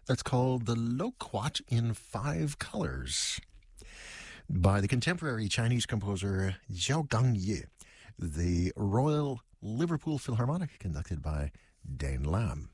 that's called The Loquat in Five Colors by the contemporary Chinese composer Zhao Gangye, the Royal Liverpool Philharmonic, conducted by Dane Lam.